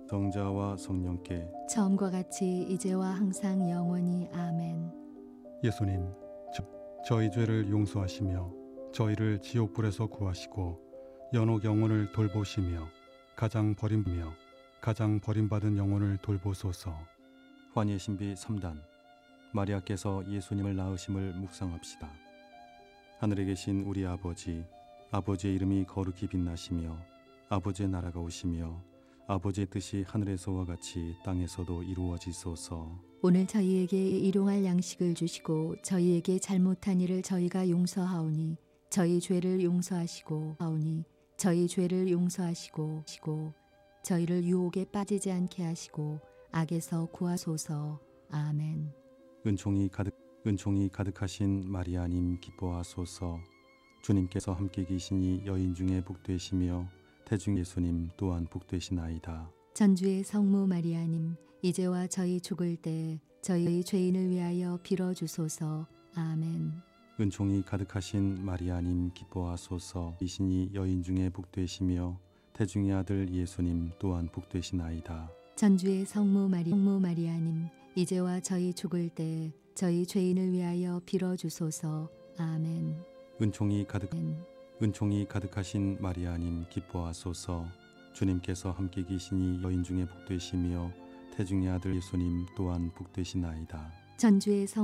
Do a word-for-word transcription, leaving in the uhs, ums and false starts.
성자와 성령께 처음과 같이 이제와 항상 영원히 아멘. 예수님, 저, 저희 죄를 용서하시며 저희를 지옥불에서 구하시고 연옥 영혼을 돌보시며 가장 버림며 가장 버림받은 영혼을 돌보소서. 환희의 신비 삼 단 마리아께서 예수님을 낳으심을 묵상합시다. 하늘에 계신 우리 아버지, 아버지의 이름이 거룩히 빛나시며 아버지의 나라가 오시며 아버지의 뜻이 하늘에서와 같이 땅에서도 이루어지소서. 오늘 저희에게 일용할 양식을 주시고 저희에게 잘못한 일을 저희가 용서하오니 저희 죄를 용서하시고 하오니 저희 죄를 용서하시고 시고 저희를 유혹에 빠지지 않게 하시고 악에서 구하소서. 아멘. 은총이 가득 은총이 가득하신 마리아님 기뻐하소서. 주님께서 함께 계시니 여인 중에 복되시며 태중 예수님 또한 복되시나이다. 전주의 성모 마리아님, 이제와 저희 죽을 때 저희 죄인을 위하여 빌어주소서. 아멘. 은총이 가득하신 마리아님 기뻐하소서. 이신이 여인 중에 복되시며 태중의 아들 예수님 또한 복되시나이다. 전주의 성모 마리 성모 마리아님, 이제와 저희 죽을 때 저희 죄인을 위하여 빌어주소서. 아멘. 은총이 가득 아멘. 은총이 가득하신 마리아님 기뻐하소서. 주님께서 함께 계시니 여인 중에 복되시며 태중의 아들 예수님 또한 복되시나이다. 전주의 성